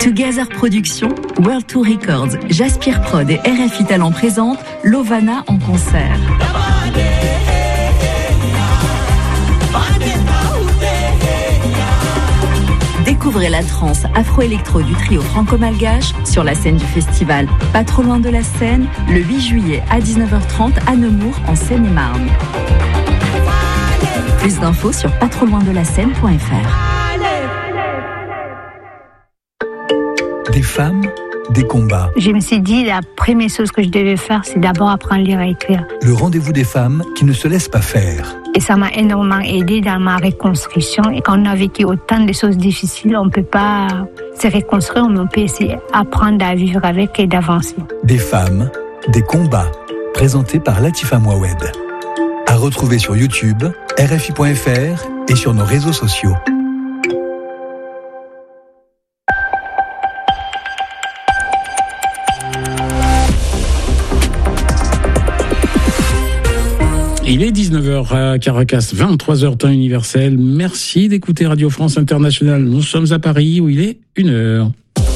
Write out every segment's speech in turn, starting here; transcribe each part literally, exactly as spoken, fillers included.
Together Productions, World Tour Records, Jaspire Prod et R F I Talent présentent Lovana en concert. Découvrez la trance afro-électro du trio franco-malgache sur la scène du festival Pas trop loin de la Seine, le huit juillet à dix-neuf heures trente à Nemours en Seine-et-Marne. Plus d'infos sur pas trop loin de la scène point f r. Des femmes, des combats. Je me suis dit, la première chose que je devais faire, c'est d'abord apprendre à lire et écrire. Le rendez-vous des femmes qui ne se laissent pas faire. Et ça m'a énormément aidé dans ma reconstruction. Et quand on a vécu autant de choses difficiles, on ne peut pas se reconstruire, mais on peut essayer d'apprendre à vivre avec et d'avancer. Des femmes, des combats. Présenté par Latifa Mouawed. À retrouver sur YouTube, R F I point F R et sur nos réseaux sociaux. Il est dix-neuf heures à Caracas, vingt-trois heures temps universel. Merci d'écouter Radio France Internationale. Nous sommes à Paris où il est une heure.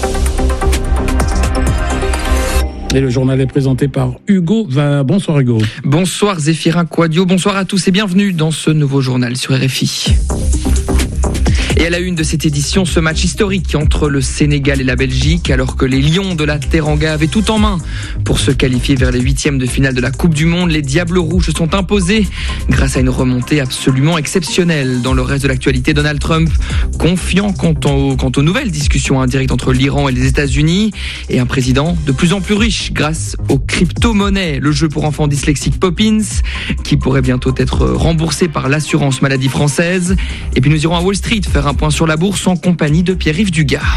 Et le journal est présenté par Hugo Va. Bonsoir Hugo. Bonsoir Zéphirin Quadio, bonsoir à tous et bienvenue dans ce nouveau journal sur R F I. Et à la une de cette édition, ce match historique entre le Sénégal et la Belgique, alors que les Lions de la Teranga avaient tout en main pour se qualifier vers les huitièmes de finale de la Coupe du Monde. Les Diables Rouges se sont imposés grâce à une remontée absolument exceptionnelle. Dans le reste de l'actualité, Donald Trump confiant quant, au, quant aux nouvelles discussions indirectes entre l'Iran et les États-Unis et un président de plus en plus riche grâce aux crypto-monnaies. Le jeu pour enfants dyslexiques Poppins qui pourrait bientôt être remboursé par l'assurance maladie française. Et puis nous irons à Wall Street faire un point sur la bourse en compagnie de Pierre-Yves Dugas.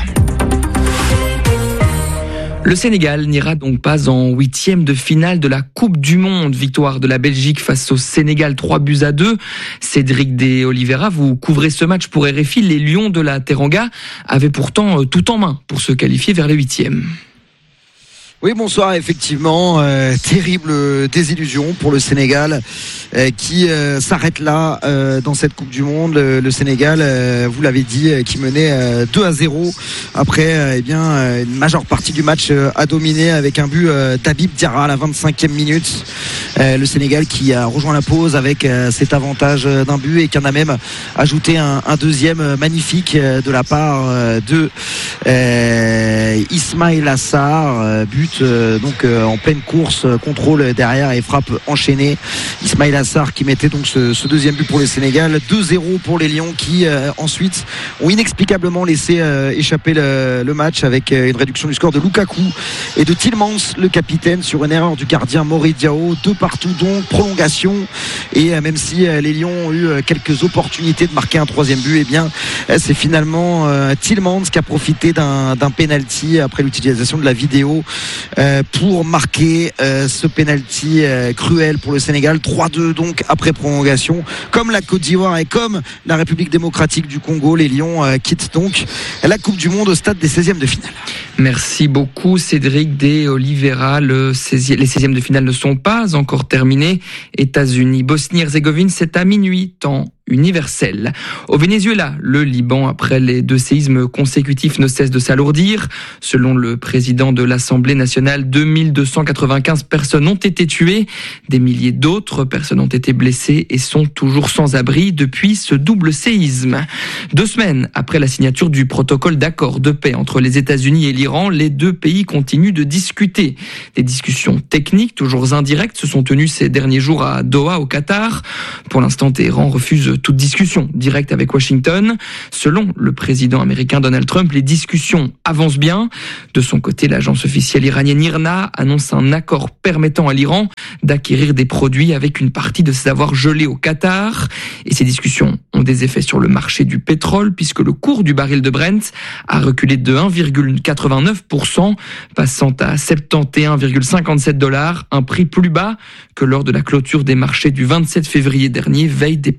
Le Sénégal n'ira donc pas en huitième de finale de la Coupe du Monde. Victoire de la Belgique face au Sénégal, trois buts à deux. Cédric de Oliveira, vous couvrez ce match pour R F I. Les Lions de la Teranga avaient pourtant tout en main pour se qualifier vers les huitièmes. Oui, bonsoir. Effectivement, euh, terrible désillusion pour le Sénégal euh, qui euh, s'arrête là euh, dans cette Coupe du Monde. Le, le Sénégal, euh, vous l'avez dit, euh, qui menait euh, deux à zéro après euh, eh bien euh, une majeure partie du match euh, a dominé avec un but euh, d'Habib Diarra à la vingt-cinquième minute. Euh, le Sénégal qui a rejoint la pause avec euh, cet avantage euh, d'un but et qui en a même ajouté un, un deuxième euh, magnifique euh, de la part euh, de euh, Ismaïla Sarr, euh, but Euh, donc euh, en pleine course, euh, contrôle derrière et frappe enchaînée. Ismaïla Sarr qui mettait donc ce, ce deuxième but pour le Sénégal. deux zéro pour les Lions qui euh, ensuite ont inexplicablement laissé euh, échapper le, le match avec euh, une réduction du score de Lukaku et de Tielemans, le capitaine, sur une erreur du gardien Mori Diao. Deux partout donc, prolongation. Et euh, même si euh, les Lions ont eu euh, quelques opportunités de marquer un troisième but, et eh bien euh, c'est finalement euh, Tielemans qui a profité d'un, d'un penalty après l'utilisation de la vidéo Euh, pour marquer euh, ce penalty euh, cruel pour le Sénégal. Trois deux donc après prolongation. Comme la Côte d'Ivoire et comme la République démocratique du Congo, les Lions euh, quittent donc la Coupe du Monde au stade des seizièmes de finale. Merci beaucoup Cédric de Oliveira. Le seizième, les seizièmes de finale ne sont pas encore terminés. États-Unis, Bosnie-Herzégovine, c'est à minuit, temps universel. Au Venezuela, le Liban, après les deux séismes consécutifs, ne cesse de s'alourdir. Selon le président de l'Assemblée nationale, deux mille deux cent quatre-vingt-quinze personnes ont été tuées. Des milliers d'autres personnes ont été blessées et sont toujours sans abri depuis ce double séisme. Deux semaines après la signature du protocole d'accord de paix entre les États-Unis et l'Iran, les deux pays continuent de discuter. Des discussions techniques, toujours indirectes, se sont tenues ces derniers jours à Doha, au Qatar. Pour l'instant, Téhéran refuse toute discussion directe avec Washington. Selon le président américain Donald Trump, les discussions avancent bien. De son côté, l'agence officielle iranienne I R N A annonce un accord permettant à l'Iran d'acquérir des produits avec une partie de ses avoirs gelés au Qatar. Et ces discussions ont des effets sur le marché du pétrole puisque le cours du baril de Brent a reculé de un virgule quatre-vingt-neuf pour cent, passant à soixante et un virgule cinquante-sept dollars, un prix plus bas que lors de la clôture des marchés du vingt-sept février dernier, veille des premières frappes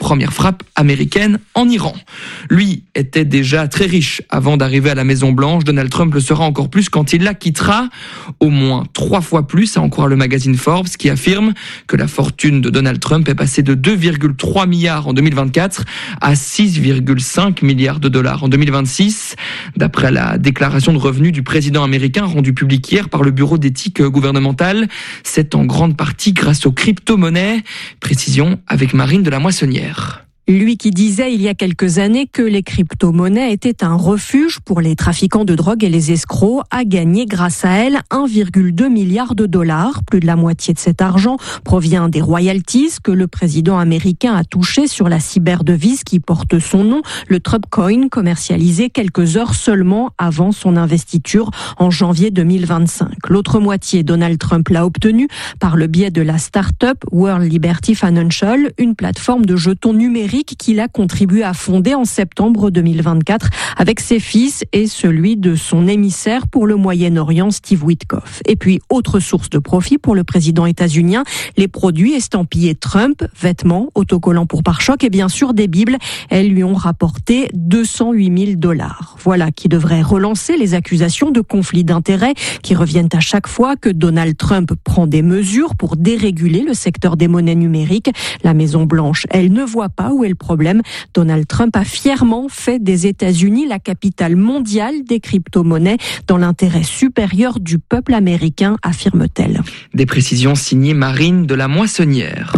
frappe américaine en Iran. Lui était déjà très riche avant d'arriver à la Maison-Blanche. Donald Trump le sera encore plus quand il la quittera. Au moins trois fois plus, à en croire le magazine Forbes, qui affirme que la fortune de Donald Trump est passée de deux virgule trois milliards en deux mille vingt-quatre à six virgule cinq milliards de dollars en deux mille vingt-six. D'après la déclaration de revenus du président américain rendue publique hier par le bureau d'éthique gouvernementale, c'est en grande partie grâce aux crypto-monnaies. Précision avec Marine de la Moissonnière. Lui qui disait il y a quelques années que les crypto-monnaies étaient un refuge pour les trafiquants de drogue et les escrocs, a gagné grâce à elles un virgule deux milliard de dollars. Plus de la moitié de cet argent provient des royalties que le président américain a touché sur la cyberdevise qui porte son nom, le Trump Coin, commercialisé quelques heures seulement avant son investiture en janvier deux mille vingt-cinq. L'autre moitié, Donald Trump l'a obtenue par le biais de la start-up World Liberty Financial, une plateforme de jetons numériques qu'il a contribué à fonder en septembre deux mille vingt-quatre avec ses fils et celui de son émissaire pour le Moyen-Orient, Steve Witkoff. Et puis, autre source de profit pour le président états-unien, les produits estampillés Trump, vêtements, autocollants pour pare-chocs et bien sûr des bibles. Elles lui ont rapporté deux cent huit mille dollars. Voilà qui devrait relancer les accusations de conflit d'intérêts qui reviennent à chaque fois que Donald Trump prend des mesures pour déréguler le secteur des monnaies numériques. La Maison-Blanche, elle ne voit pas où est le problème. Donald Trump a fièrement fait des États-Unis la capitale mondiale des crypto-monnaies dans l'intérêt supérieur du peuple américain, affirme-t-elle. Des précisions signées Marine de la Moissonnière.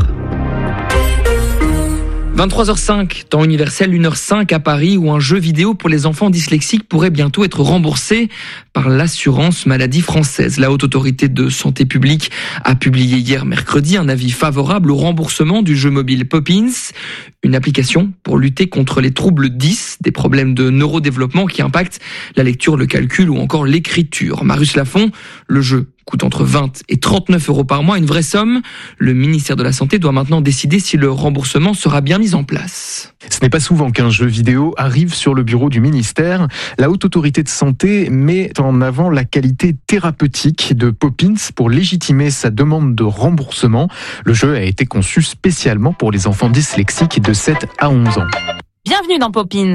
vingt-trois heures cinq, temps universel, une heure cinq à Paris, où un jeu vidéo pour les enfants dyslexiques pourrait bientôt être remboursé par l'assurance maladie française. La Haute Autorité de Santé publique a publié hier mercredi un avis favorable au remboursement du jeu mobile Poppins, une application pour lutter contre les troubles dys, des problèmes de neurodéveloppement qui impactent la lecture, le calcul ou encore l'écriture. Marius Lafont, le jeu coûte entre vingt et trente-neuf euros par mois, une vraie somme. Le ministère de la Santé doit maintenant décider si le remboursement sera bien mis en place. Ce n'est pas souvent qu'un jeu vidéo arrive sur le bureau du ministère. La Haute Autorité de Santé met en avant la qualité thérapeutique de Poppins pour légitimer sa demande de remboursement. Le jeu a été conçu spécialement pour les enfants dyslexiques de sept à onze ans. Bienvenue dans Poppins.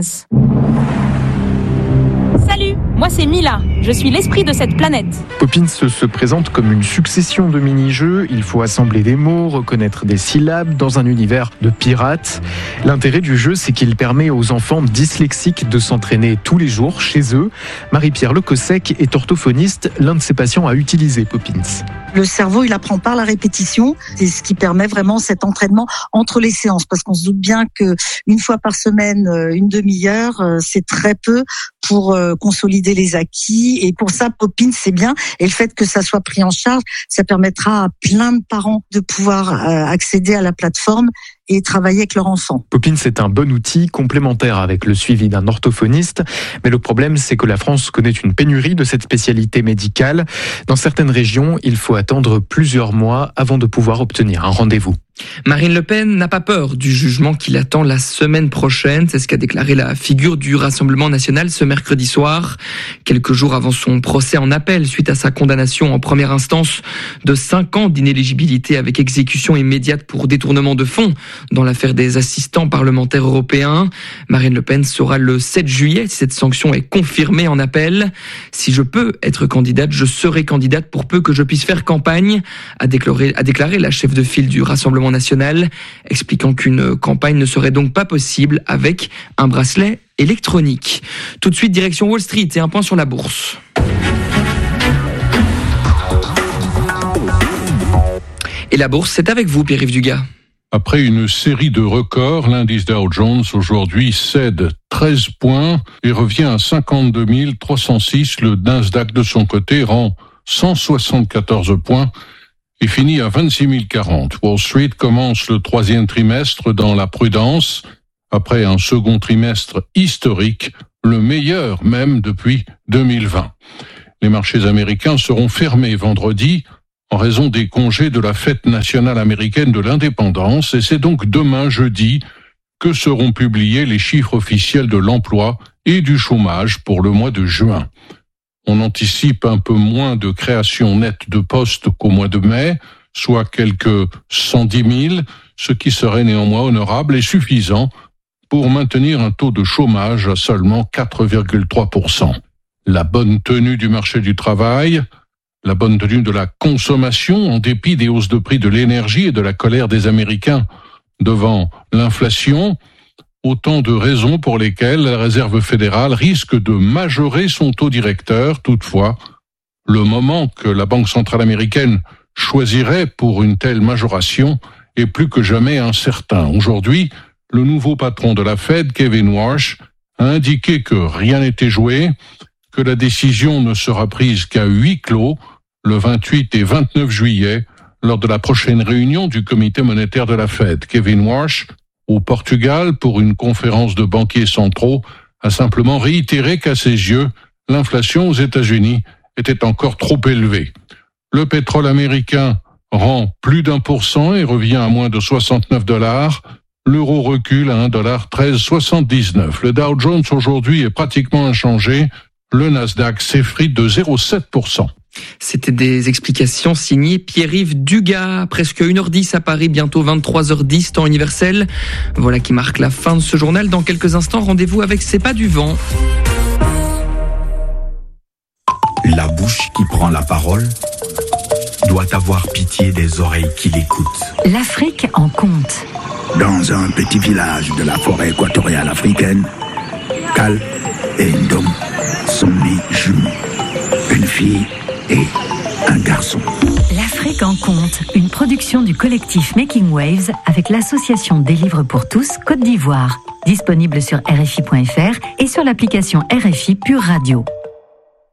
Salut, moi c'est Mila, je suis l'esprit de cette planète. Poppins se présente comme une succession de mini-jeux. Il faut assembler des mots, reconnaître des syllabes dans un univers de pirates. L'intérêt du jeu, c'est qu'il permet aux enfants dyslexiques de s'entraîner tous les jours chez eux. Marie-Pierre Lecossec est orthophoniste. L'un de ses patients a utilisé Poppins. Le cerveau, il apprend par la répétition. C'est ce qui permet vraiment cet entraînement entre les séances. Parce qu'on se doute bien que une fois par semaine, une demi-heure, c'est très peu pour consolider les acquis. Et pour ça, Poppins, c'est bien. Et le fait que ça soit pris en charge, ça permettra à plein de parents de pouvoir accéder à la plateforme et travailler avec leur enfant. Poppins est un bon outil complémentaire avec le suivi d'un orthophoniste. Mais le problème, c'est que la France connaît une pénurie de cette spécialité médicale. Dans certaines régions, il faut attendre plusieurs mois avant de pouvoir obtenir un rendez-vous. Marine Le Pen n'a pas peur du jugement qui l'attend la semaine prochaine. C'est ce qu'a déclaré la figure du Rassemblement national ce mercredi soir, quelques jours avant son procès en appel suite à sa condamnation en première instance de cinq ans d'inéligibilité avec exécution immédiate pour détournement de fonds dans l'affaire des assistants parlementaires européens. Marine Le Pen saura le sept juillet si cette sanction est confirmée en appel. Si je peux être candidate, je serai candidate pour peu que je puisse faire campagne, a déclaré, a déclaré la chef de file du Rassemblement national, expliquant qu'une campagne ne serait donc pas possible avec un bracelet électronique. Tout de suite, direction Wall Street et un point sur la bourse. Et la bourse, c'est avec vous, Pierre-Yves Dugas. Après une série de records, l'indice Dow Jones aujourd'hui cède treize points et revient à cinquante-deux mille trois cent six. Le Nasdaq de son côté rend cent soixante-quatorze points et finit à vingt-six mille quarante. Wall Street commence le troisième trimestre dans la prudence, après un second trimestre historique, le meilleur même depuis deux mille vingt. Les marchés américains seront fermés vendredi en raison des congés de la fête nationale américaine de l'indépendance, et c'est donc demain jeudi que seront publiés les chiffres officiels de l'emploi et du chômage pour le mois de juin. On anticipe un peu moins de création nette de postes qu'au mois de mai, soit quelques cent dix mille, ce qui serait néanmoins honorable et suffisant pour maintenir un taux de chômage à seulement quatre virgule trois pour cent. La bonne tenue du marché du travail, la bonne tenue de la consommation en dépit des hausses de prix de l'énergie et de la colère des Américains devant l'inflation, autant de raisons pour lesquelles la Réserve fédérale risque de majorer son taux directeur. Toutefois, le moment que la Banque centrale américaine choisirait pour une telle majoration est plus que jamais incertain. Aujourd'hui, le nouveau patron de la Fed, Kevin Warsh, a indiqué que rien n'était joué, que la décision ne sera prise qu'à huis clos le vingt-huit et vingt-neuf juillet lors de la prochaine réunion du comité monétaire de la Fed. Kevin Warsh, au Portugal pour une conférence de banquiers centraux, a simplement réitéré qu'à ses yeux, l'inflation aux États-Unis était encore trop élevée. Le pétrole américain rend plus d'un pour cent et revient à moins de soixante-neuf dollars. L'euro recule à un dollar treize soixante-dix-neuf. Le Dow Jones aujourd'hui est pratiquement inchangé. Le Nasdaq s'effrite de zéro virgule sept pour cent. C'était des explications signées Pierre-Yves Dugas. Presque une heure dix à Paris, bientôt vingt-trois heures dix, temps universel. Voilà qui marque la fin de ce journal. Dans quelques instants, rendez-vous avec C'est pas du vent. La bouche qui prend la parole doit avoir pitié des oreilles qui l'écoutent. L'Afrique en compte. Dans un petit village de la forêt équatoriale africaine, Cal et Ndom sont nés jumeaux. Une fille et un garçon. L'Afrique en compte, une production du collectif Making Waves avec l'association des livres pour tous Côte d'Ivoire. Disponible sur R F I point F R et sur l'application R F I Pure Radio.